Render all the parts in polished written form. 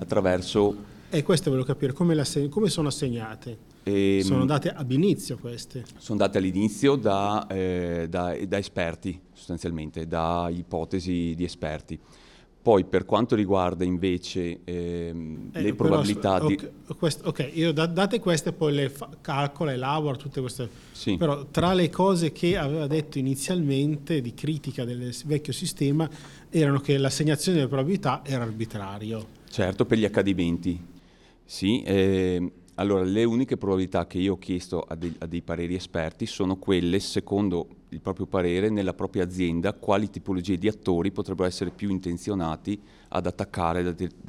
attraverso... E queste volevo capire, come sono assegnate? Sono date ab inizio queste? Sono date all'inizio da esperti, sostanzialmente, da ipotesi di esperti. Poi per quanto riguarda invece le probabilità io date queste, poi le calcola, elabora tutte queste... Sì. Però tra le cose che aveva detto inizialmente di critica del vecchio sistema erano che l'assegnazione delle probabilità era arbitrario. Certo, per gli accadimenti. Sì, allora le uniche probabilità che io ho chiesto a dei pareri esperti sono quelle, secondo il proprio parere, nella propria azienda, quali tipologie di attori potrebbero essere più intenzionati ad attaccare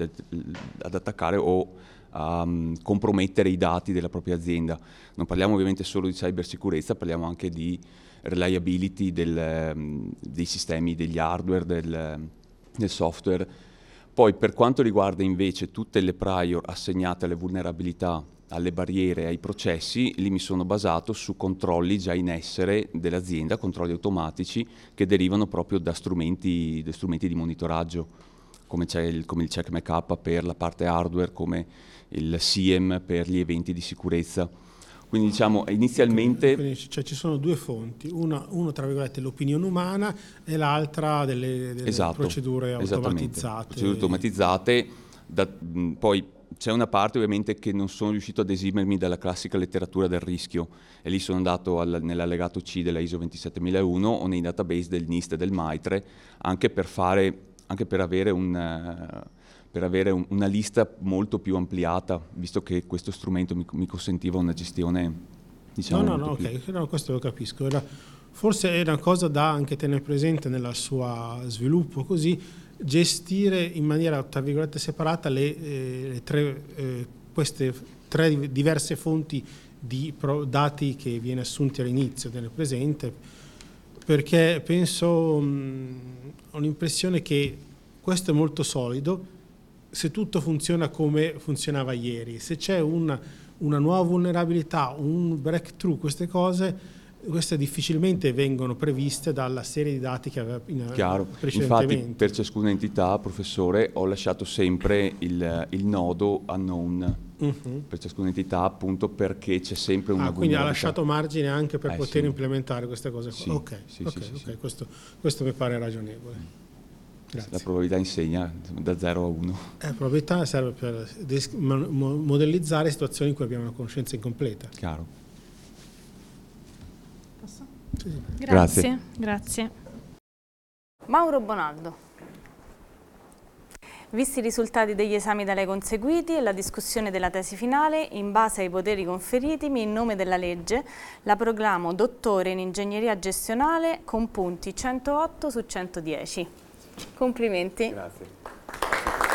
o a compromettere i dati della propria azienda. Non parliamo ovviamente solo di cybersicurezza, parliamo anche di reliability dei sistemi, degli hardware, del software. Poi per quanto riguarda invece tutte le prior assegnate alle vulnerabilità, alle barriere, ai processi, lì mi sono basato su controlli già in essere dell'azienda, controlli automatici che derivano proprio da strumenti di monitoraggio, come il CheckMK per la parte hardware, come il SIEM per gli eventi di sicurezza. Quindi diciamo inizialmente... Quindi, cioè, ci sono due fonti, uno tra virgolette l'opinione umana e l'altra delle procedure automatizzate. Procedure automatizzate, poi c'è una parte ovviamente che non sono riuscito ad esimermi dalla classica letteratura del rischio e lì sono andato nell'allegato C della ISO 27001 o nei database del NIST e del MITRE anche per avere una lista molto più ampliata, visto che questo strumento mi consentiva una gestione, diciamo, no, questo lo capisco. Forse è una cosa da anche tenere presente nella sua sviluppo, così gestire in maniera, tra virgolette, separata queste tre diverse fonti di dati che viene assunti all'inizio, tenere presente, perché ho l'impressione che questo è molto solido, se tutto funziona come funzionava ieri. Se c'è una nuova vulnerabilità, un breakthrough, queste difficilmente vengono previste dalla serie di dati che aveva precedentemente. Infatti per ciascuna entità, professore, ho lasciato sempre il nodo unknown per ciascuna entità, appunto perché c'è sempre una quindi ha lasciato margine anche per poter sì. implementare queste cose qua. Sì. Questo mi pare ragionevole. Grazie. La probabilità insegna da 0 a 1. La probabilità serve per modellizzare situazioni in cui abbiamo una conoscenza incompleta. Chiaro. Posso? Sì. Grazie. Mauro Bonaldo. Visti i risultati degli esami da lei conseguiti e la discussione della tesi finale, in base ai poteri conferitimi in nome della legge, la proclamo dottore in ingegneria gestionale con punti 108 su 110. Complimenti. Grazie.